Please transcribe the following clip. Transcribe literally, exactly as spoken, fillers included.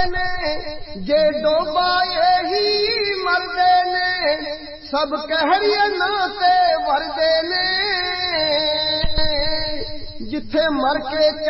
ने जे डोबाए ही मरदे ने सब कहरिए नाते वरदे ने जिथे मर के